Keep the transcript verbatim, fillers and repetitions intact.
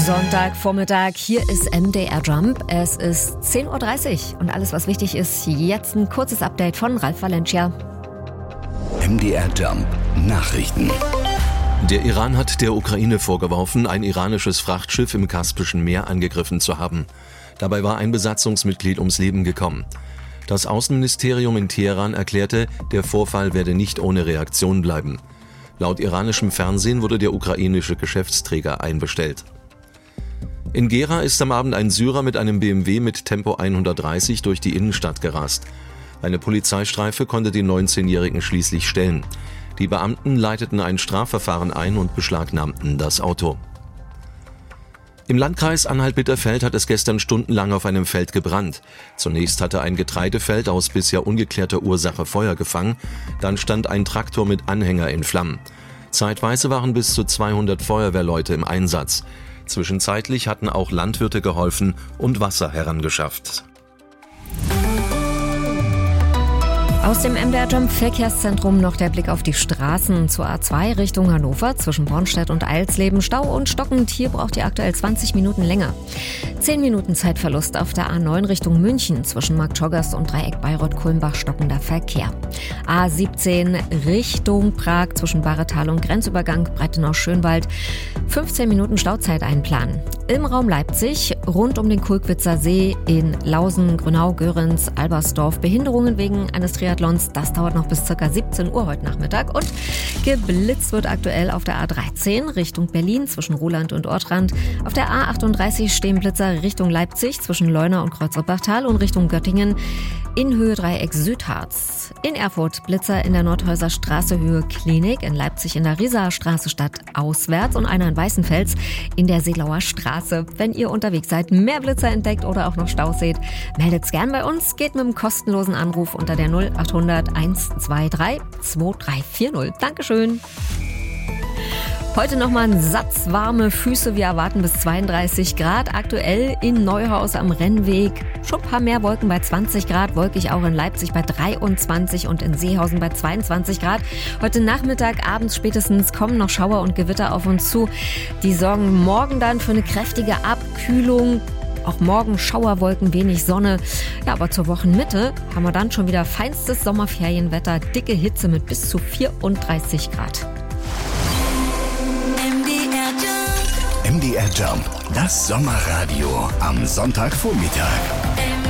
Sonntagvormittag, hier ist M D R Jump. Es ist zehn Uhr dreißig und alles, was wichtig ist, jetzt ein kurzes Update von Ralf Valencia. M D R Jump Nachrichten. Der Iran hat der Ukraine vorgeworfen, ein iranisches Frachtschiff im Kaspischen Meer angegriffen zu haben. Dabei war ein Besatzungsmitglied ums Leben gekommen. Das Außenministerium in Teheran erklärte, der Vorfall werde nicht ohne Reaktion bleiben. Laut iranischem Fernsehen wurde der ukrainische Geschäftsträger einbestellt. In Gera ist am Abend ein Syrer mit einem B M W mit Tempo hundertdreißig durch die Innenstadt gerast. Eine Polizeistreife konnte den neunzehnjährigen schließlich stellen. Die Beamten leiteten ein Strafverfahren ein und beschlagnahmten das Auto. Im Landkreis Anhalt-Bitterfeld hat es gestern stundenlang auf einem Feld gebrannt. Zunächst hatte ein Getreidefeld aus bisher ungeklärter Ursache Feuer gefangen, dann stand ein Traktor mit Anhänger in Flammen. Zeitweise waren bis zu zweihundert Feuerwehrleute im Einsatz. Zwischenzeitlich hatten auch Landwirte geholfen und Wasser herangeschafft. Aus dem M D R Jump Verkehrszentrum noch der Blick auf die Straßen zur A zwei Richtung Hannover zwischen Bornstedt und Eilsleben. Stau und stockend, hier braucht ihr aktuell zwanzig Minuten länger. zehn Minuten Zeitverlust auf der A neun Richtung München zwischen Marktschogast und Dreieck Bayreuth-Kulmbach stockender Verkehr. A siebzehn Richtung Prag zwischen Bahretal und Grenzübergang Breitenau-Schönwald. fünfzehn Minuten Stauzeit einplanen. Im Raum Leipzig rund um den Kulkwitzer See in Lausen, Grünau, Görinz, Albersdorf Behinderungen wegen eines Triathlons. Das dauert noch bis ca. siebzehn Uhr heute Nachmittag. Und geblitzt wird aktuell auf der A dreizehn Richtung Berlin zwischen Ruhland und Ortrand. Auf der A achtunddreißig stehen Blitzer Richtung Leipzig zwischen Leuna und Kreuzrippachtal und Richtung Göttingen in Höhe Dreieck Südharz. In Erfurt Blitzer in der Nordhäuser Straße Höhe Klinik, in Leipzig in der Riesaer Straße Stadt auswärts und einer in Weißenfels in der Seelauer Straße. Wenn ihr unterwegs seid, mehr Blitzer entdeckt oder auch noch Staus seht, meldet's gern bei uns. Geht mit einem kostenlosen Anruf unter der null achthundert hundertzweiundzwanzig zweiunddreißig vierzig. Dankeschön. Heute nochmal ein Satz warme Füße. Wir erwarten bis zweiunddreißig Grad. Aktuell in Neuhaus am Rennweg. Schon ein paar mehr Wolken bei zwanzig Grad. Wolkig auch in Leipzig bei dreiundzwanzig und in Seehausen bei zweiundzwanzig Grad. Heute Nachmittag, abends spätestens kommen noch Schauer und Gewitter auf uns zu. Die sorgen morgen dann für eine kräftige Abkühlung. Auch morgen Schauerwolken, wenig Sonne. Ja, aber zur Wochenmitte haben wir dann schon wieder feinstes Sommerferienwetter. Dicke Hitze mit bis zu vierunddreißig Grad. M D R Jump, das Sommerradio am Sonntagvormittag.